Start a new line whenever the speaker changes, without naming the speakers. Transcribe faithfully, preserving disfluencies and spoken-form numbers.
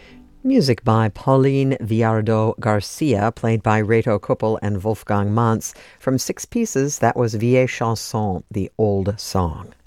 Music by Pauline Villardo Garcia, played by Reto Kuppel and Wolfgang Mantz. From Six Pieces, that was Vieille Chanson, the old song.